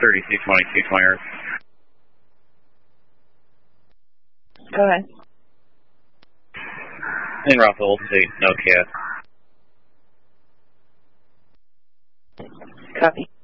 3220, 220 Earth. Go ahead. In route to altitude, no KS. Copy.